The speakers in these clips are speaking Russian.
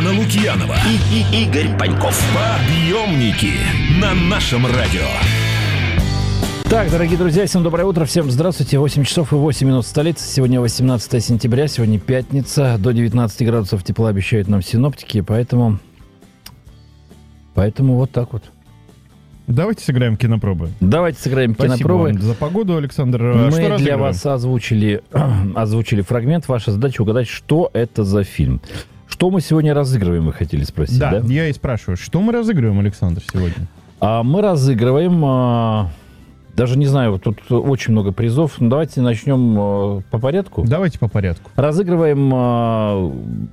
Татьяна Лукьянова и Игорь Паньков. Подъемники на нашем радио. Так, дорогие друзья, всем доброе утро, всем здравствуйте. 8 часов и 8 минут в столице. Сегодня 18 сентября, сегодня пятница. До 19 градусов тепла обещают нам синоптики, поэтому вот так вот. Давайте сыграем кинопробы. Давайте сыграем кинопробы. Спасибо за погоду, Александр. Мы для вас озвучили фрагмент. Ваша задача угадать, что это за фильм. Что мы сегодня разыгрываем, вы хотели спросить, да? Да, я и спрашиваю, что мы разыгрываем, Александр, сегодня? Мы разыгрываем... Даже не знаю, тут очень много призов. Давайте начнем по порядку. Давайте по порядку. Разыгрываем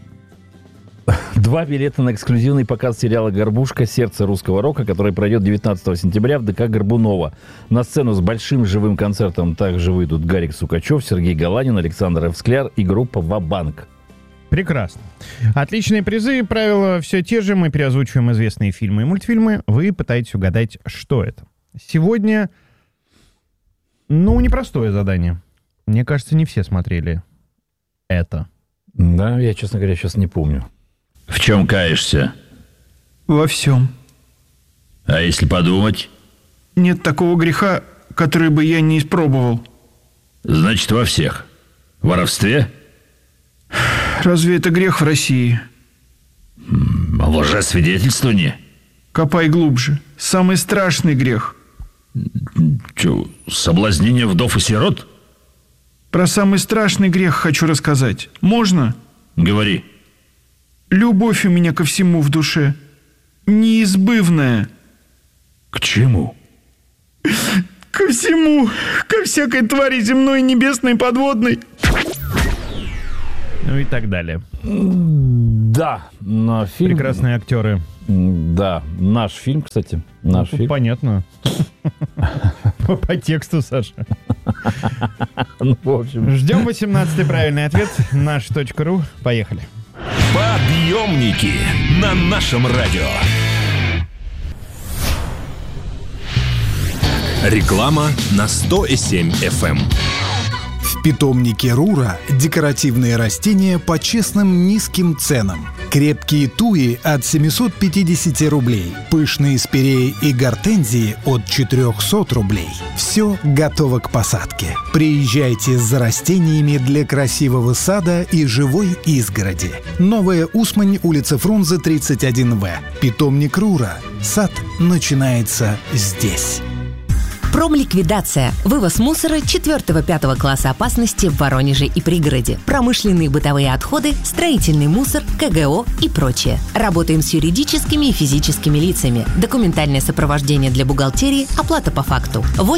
2 билета на эксклюзивный показ сериала «Горбушка. Сердце русского рока», который пройдет 19 сентября в ДК Горбунова. На сцену с большим живым концертом также выйдут Гарик Сукачев, Сергей Галанин, Александр Эвскляр и группа «Ва-банк». Прекрасно. Отличные призы. Правила все те же. Мы переозвучиваем известные фильмы и мультфильмы. Вы пытаетесь угадать, что это. Сегодня, непростое задание. Мне кажется, не все смотрели это. Да, я, честно говоря, сейчас не помню. В чем каешься? Во всем. А если подумать? Нет такого греха, который бы я не испробовал. Значит, во всех. В воровстве? Разве это грех в России? В лжесвидетельствовании? Копай глубже. Самый страшный грех. Соблазнение вдов и сирот? Про самый страшный грех хочу рассказать. Можно? Говори. Любовь у меня ко всему в душе. Неизбывная. К чему? Ко всему. Ко всякой твари земной, небесной, подводной. Ну и так далее. Да, на фильм... Прекрасные актеры. Да, наш фильм, кстати. Наш фильм. Понятно. По тексту, Саша. В общем. Ждем 18-й правильный ответ. Наш.ру. Поехали. Подъемники на нашем радио. Реклама на 100,7 FM. В питомнике Рура декоративные растения по честным низким ценам. Крепкие туи от 750 рублей. Пышные спиреи и гортензии от 400 рублей. Все готово к посадке. Приезжайте за растениями для красивого сада и живой изгороди. Новая Усмань, улица Фрунзе, 31В. Питомник Рура. Сад начинается здесь. Промликвидация. Вывоз мусора 4-5 класса опасности в Воронеже и пригороде. Промышленные бытовые отходы, строительный мусор, КГО и прочее. Работаем с юридическими и физическими лицами. Документальное сопровождение для бухгалтерии, оплата по факту.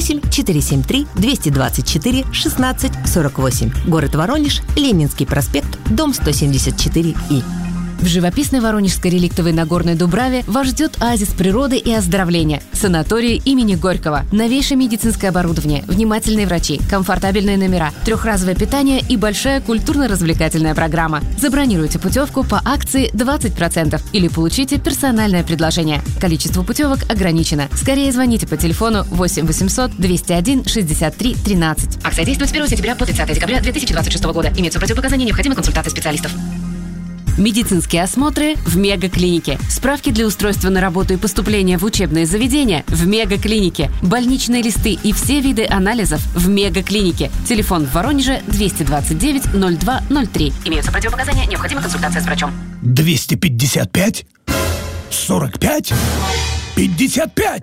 8-473-224-16-48. Город Воронеж, Ленинский проспект, дом 174И. В живописной Воронежской реликтовой Нагорной Дубраве вас ждет оазис природы и оздоровления. Санаторий имени Горького. Новейшее медицинское оборудование, внимательные врачи, комфортабельные номера, 3-разовое питание и большая культурно-развлекательная программа. Забронируйте путевку по акции 20% или получите персональное предложение. Количество путевок ограничено. Скорее звоните по телефону 8 800 201 63 13. Акция действует с 1 сентября по 30 декабря 2026 года. Имеются противопоказания, необходимы консультации специалистов. Медицинские осмотры в Мегаклинике. Справки для устройства на работу и поступления в учебные заведения в Мегаклинике. Больничные листы и все виды анализов в Мегаклинике. Телефон в Воронеже 229 02 03. Имеются противопоказания, необходима консультация с врачом. 255? 45? 55?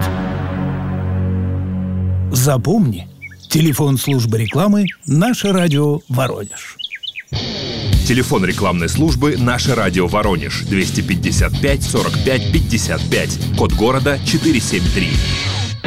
Запомни. Телефон службы рекламы «Наше радио Воронеж». Телефон рекламной службы «Наше радио Воронеж» 255 45 55. Код города 473.